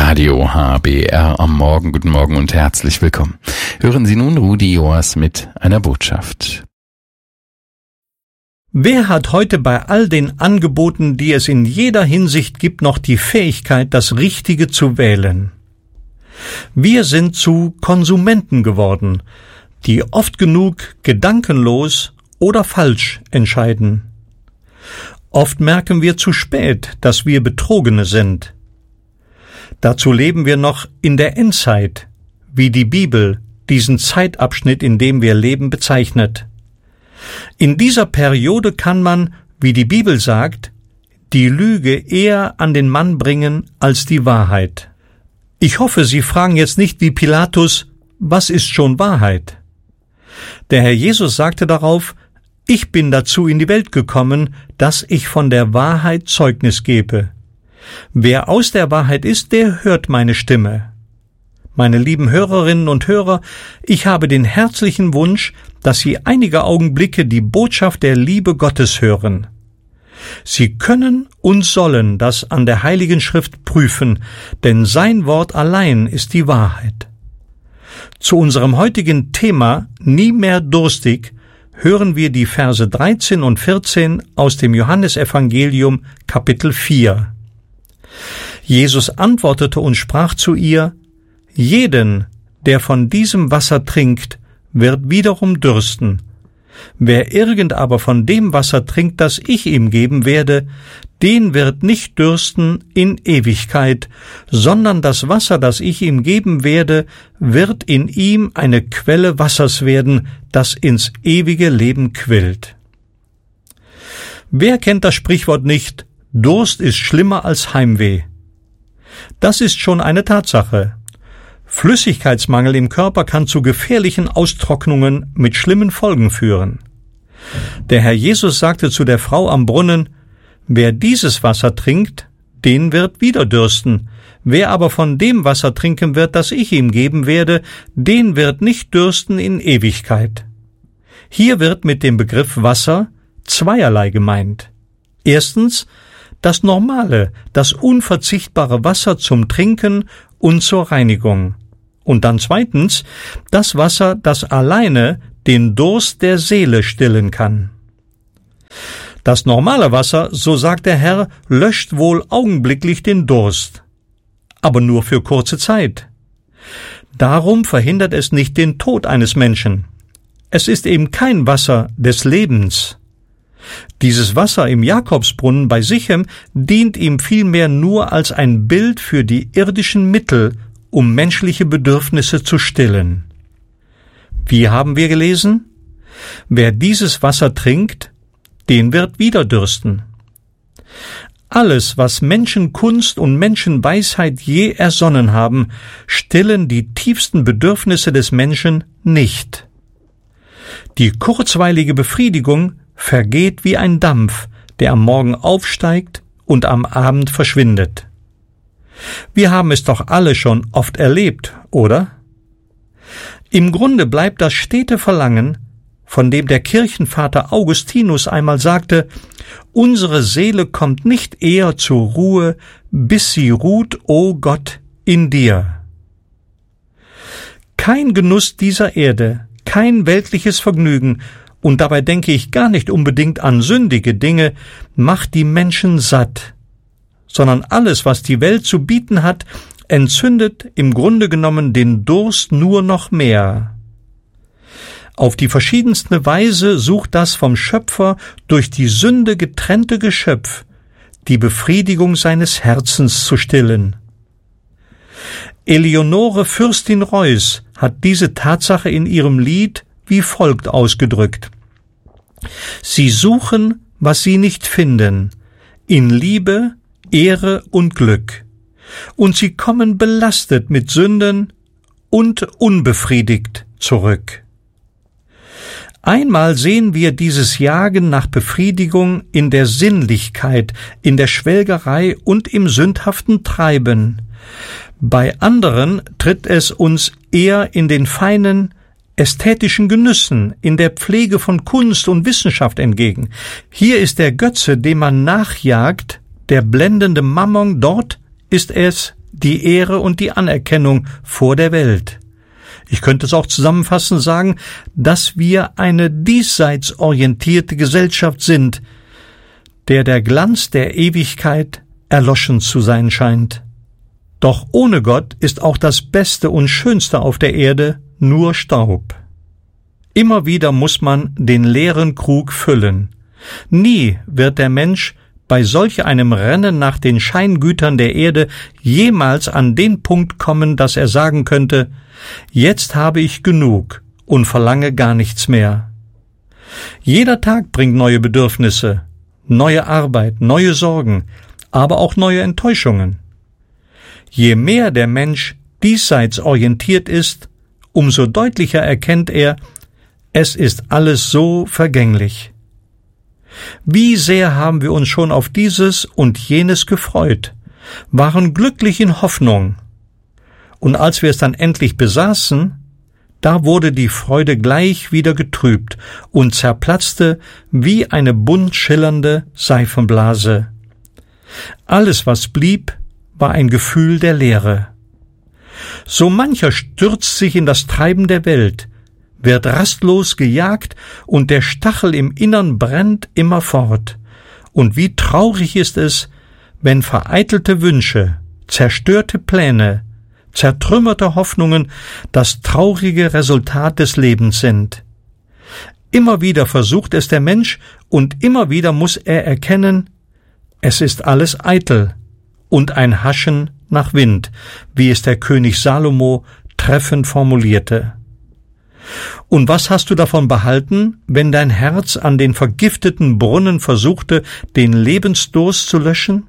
Radio HBR am Morgen. Guten Morgen und herzlich willkommen. Hören Sie nun Rudi Joas mit einer Botschaft. Wer hat heute bei all den Angeboten, die es in jeder Hinsicht gibt, noch die Fähigkeit, das Richtige zu wählen? Wir sind zu Konsumenten geworden, die oft genug gedankenlos oder falsch entscheiden. Oft merken wir zu spät, dass wir Betrogene sind. Dazu leben wir noch in der Endzeit, wie die Bibel diesen Zeitabschnitt, in dem wir leben, bezeichnet. In dieser Periode kann man, wie die Bibel sagt, die Lüge eher an den Mann bringen als die Wahrheit. Ich hoffe, Sie fragen jetzt nicht wie Pilatus, was ist schon Wahrheit? Der Herr Jesus sagte darauf, ich bin dazu in die Welt gekommen, dass ich von der Wahrheit Zeugnis gebe. Wer aus der Wahrheit ist, der hört meine Stimme. Meine lieben Hörerinnen und Hörer, ich habe den herzlichen Wunsch, dass Sie einige Augenblicke die Botschaft der Liebe Gottes hören. Sie können und sollen das an der Heiligen Schrift prüfen, denn sein Wort allein ist die Wahrheit. Zu unserem heutigen Thema Nie mehr durstig hören wir die Verse 13 und 14 aus dem Johannesevangelium Kapitel 4. Jesus antwortete und sprach zu ihr, jeden, der von diesem Wasser trinkt, wird wiederum dürsten. Wer irgend aber von dem Wasser trinkt, das ich ihm geben werde, den wird nicht dürsten in Ewigkeit, sondern das Wasser, das ich ihm geben werde, wird in ihm eine Quelle Wassers werden, das ins ewige Leben quillt. Wer kennt das Sprichwort nicht, Durst ist schlimmer als Heimweh? Das ist schon eine Tatsache. Flüssigkeitsmangel im Körper kann zu gefährlichen Austrocknungen mit schlimmen Folgen führen. Der Herr Jesus sagte zu der Frau am Brunnen, wer dieses Wasser trinkt, den wird wieder dürsten. Wer aber von dem Wasser trinken wird, das ich ihm geben werde, den wird nicht dürsten in Ewigkeit. Hier wird mit dem Begriff Wasser zweierlei gemeint. Erstens, das normale, das unverzichtbare Wasser zum Trinken und zur Reinigung. Und dann zweitens, das Wasser, das alleine den Durst der Seele stillen kann. Das normale Wasser, so sagt der Herr, löscht wohl augenblicklich den Durst, aber nur für kurze Zeit. Darum verhindert es nicht den Tod eines Menschen. Es ist eben kein Wasser des Lebens. Dieses Wasser im Jakobsbrunnen bei Sichem dient ihm vielmehr nur als ein Bild für die irdischen Mittel, um menschliche Bedürfnisse zu stillen. Wie haben wir gelesen? Wer dieses Wasser trinkt, den wird wieder dürsten. Alles, was Menschenkunst und Menschenweisheit je ersonnen haben, stillen die tiefsten Bedürfnisse des Menschen nicht. Die kurzweilige Befriedigung vergeht wie ein Dampf, der am Morgen aufsteigt und am Abend verschwindet. Wir haben es doch alle schon oft erlebt, oder? Im Grunde bleibt das stete Verlangen, von dem der Kirchenvater Augustinus einmal sagte, unsere Seele kommt nicht eher zur Ruhe, bis sie ruht, o Gott, in dir. Kein Genuss dieser Erde, kein weltliches Vergnügen, und dabei denke ich gar nicht unbedingt an sündige Dinge, macht die Menschen satt, sondern alles, was die Welt zu bieten hat, entzündet im Grunde genommen den Durst nur noch mehr. Auf die verschiedenste Weise sucht das vom Schöpfer durch die Sünde getrennte Geschöpf, die Befriedigung seines Herzens zu stillen. Eleonore Fürstin Reuß hat diese Tatsache in ihrem Lied wie folgt ausgedrückt. Sie suchen, was sie nicht finden, in Liebe, Ehre und Glück, und sie kommen belastet mit Sünden und unbefriedigt zurück. Einmal sehen wir dieses Jagen nach Befriedigung in der Sinnlichkeit, in der Schwelgerei und im sündhaften Treiben. Bei anderen tritt es uns eher in den feinen, ästhetischen Genüssen, in der Pflege von Kunst und Wissenschaft entgegen. Hier ist der Götze, dem man nachjagt, der blendende Mammon, dort ist es die Ehre und die Anerkennung vor der Welt. Ich könnte es auch zusammenfassend sagen, dass wir eine diesseits orientierte Gesellschaft sind, der Glanz der Ewigkeit erloschen zu sein scheint. Doch ohne Gott ist auch das Beste und Schönste auf der Erde nur Staub. Immer wieder muss man den leeren Krug füllen. Nie wird der Mensch bei solch einem Rennen nach den Scheingütern der Erde jemals an den Punkt kommen, dass er sagen könnte, jetzt habe ich genug und verlange gar nichts mehr. Jeder Tag bringt neue Bedürfnisse, neue Arbeit, neue Sorgen, aber auch neue Enttäuschungen. Je mehr der Mensch diesseits orientiert ist, umso deutlicher erkennt er, es ist alles so vergänglich. Wie sehr haben wir uns schon auf dieses und jenes gefreut, waren glücklich in Hoffnung. Und als wir es dann endlich besaßen, da wurde die Freude gleich wieder getrübt und zerplatzte wie eine bunt schillernde Seifenblase. Alles, was blieb, war ein Gefühl der Leere. So mancher stürzt sich in das Treiben der Welt, wird rastlos gejagt und der Stachel im Innern brennt immerfort. Und wie traurig ist es, wenn vereitelte Wünsche, zerstörte Pläne, zertrümmerte Hoffnungen das traurige Resultat des Lebens sind. Immer wieder versucht es der Mensch und immer wieder muss er erkennen, es ist alles eitel und ein Haschen nach Wind, wie es der König Salomo treffend formulierte. Und was hast du davon behalten, wenn dein Herz an den vergifteten Brunnen versuchte, den Lebensdurst zu löschen?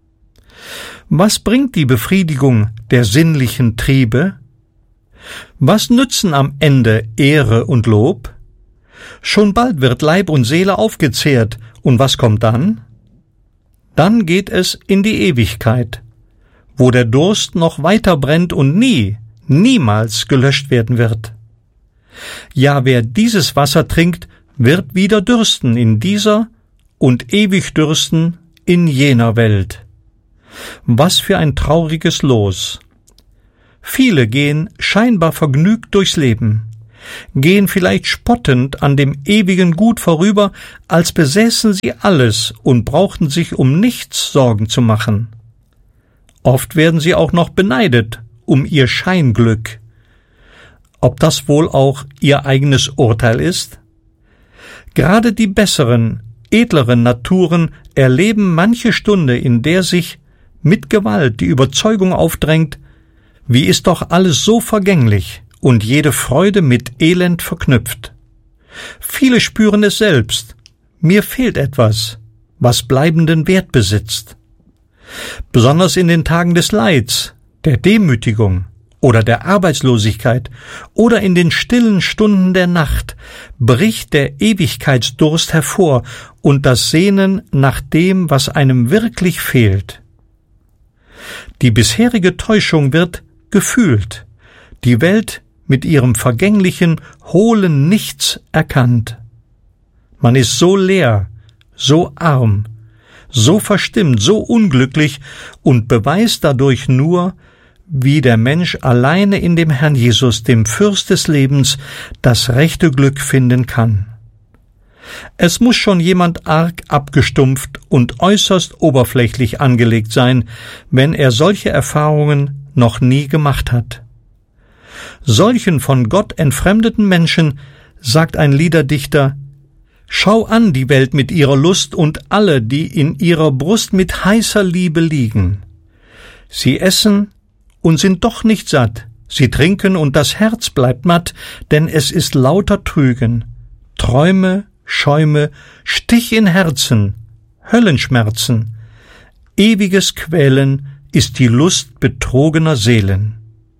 Was bringt die Befriedigung der sinnlichen Triebe? Was nützen am Ende Ehre und Lob? Schon bald wird Leib und Seele aufgezehrt, und was kommt dann? Dann geht es in die Ewigkeit, wo der Durst noch weiter brennt und niemals gelöscht werden wird. Ja, wer dieses Wasser trinkt, wird wieder dürsten in dieser und ewig dürsten in jener Welt. Was für ein trauriges Los! Viele gehen scheinbar vergnügt durchs Leben, gehen vielleicht spottend an dem ewigen Gut vorüber, als besäßen sie alles und brauchten sich um nichts Sorgen zu machen. Oft werden sie auch noch beneidet um ihr Scheinglück. Ob das wohl auch ihr eigenes Urteil ist? Gerade die besseren, edleren Naturen erleben manche Stunde, in der sich mit Gewalt die Überzeugung aufdrängt, wie ist doch alles so vergänglich und jede Freude mit Elend verknüpft. Viele spüren es selbst, mir fehlt etwas, was bleibenden Wert besitzt. Besonders in den Tagen des Leids, der Demütigung oder der Arbeitslosigkeit oder in den stillen Stunden der Nacht bricht der Ewigkeitsdurst hervor und das Sehnen nach dem, was einem wirklich fehlt. Die bisherige Täuschung wird gefühlt, die Welt mit ihrem vergänglichen, hohlen Nichts erkannt. Man ist so leer, so arm, so verstimmt, so unglücklich und beweist dadurch nur, wie der Mensch alleine in dem Herrn Jesus, dem Fürst des Lebens, das rechte Glück finden kann. Es muss schon jemand arg abgestumpft und äußerst oberflächlich angelegt sein, wenn er solche Erfahrungen noch nie gemacht hat. Solchen von Gott entfremdeten Menschen sagt ein Liederdichter: Schau an die Welt mit ihrer Lust und alle, die in ihrer Brust mit heißer Liebe liegen. Sie essen und sind doch nicht satt, sie trinken und das Herz bleibt matt, denn es ist lauter Trügen, Träume, Schäume, Stich in Herzen, Höllenschmerzen, ewiges Quälen ist die Lust betrogener Seelen.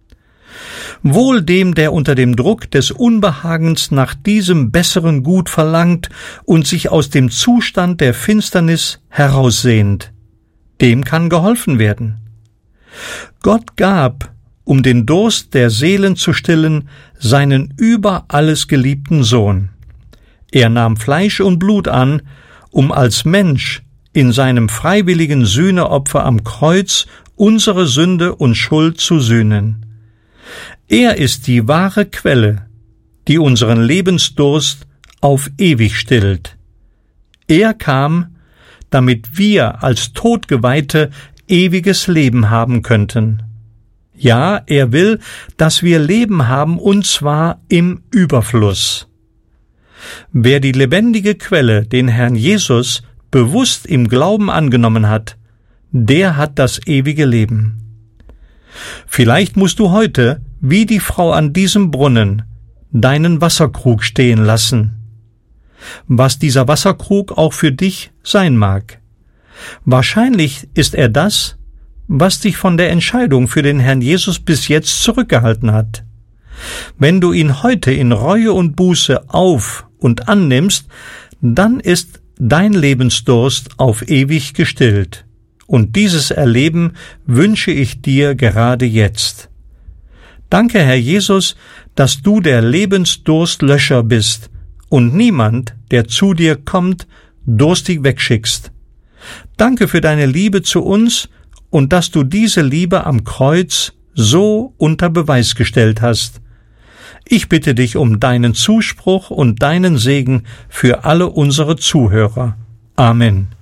Wohl dem, der unter dem Druck des Unbehagens nach diesem besseren Gut verlangt und sich aus dem Zustand der Finsternis heraussehnt, dem kann geholfen werden. Gott gab, um den Durst der Seelen zu stillen, seinen über alles geliebten Sohn. Er nahm Fleisch und Blut an, um als Mensch in seinem freiwilligen Sühneopfer am Kreuz unsere Sünde und Schuld zu sühnen. Er ist die wahre Quelle, die unseren Lebensdurst auf ewig stillt. Er kam, damit wir als Todgeweihte ewiges Leben haben könnten. Ja, er will, dass wir Leben haben, und zwar im Überfluss. Wer die lebendige Quelle, den Herrn Jesus, bewusst im Glauben angenommen hat, der hat das ewige Leben. Vielleicht musst du heute, wie die Frau an diesem Brunnen, deinen Wasserkrug stehen lassen. Was dieser Wasserkrug auch für dich sein mag. Wahrscheinlich ist er das, was dich von der Entscheidung für den Herrn Jesus bis jetzt zurückgehalten hat. Wenn du ihn heute in Reue und Buße auf- und annimmst, dann ist dein Lebensdurst auf ewig gestillt. Und dieses Erleben wünsche ich dir gerade jetzt. Danke, Herr Jesus, dass du der Lebensdurstlöscher bist und niemand, der zu dir kommt, durstig wegschickst. Danke für deine Liebe zu uns und dass du diese Liebe am Kreuz so unter Beweis gestellt hast. Ich bitte dich um deinen Zuspruch und deinen Segen für alle unsere Zuhörer. Amen.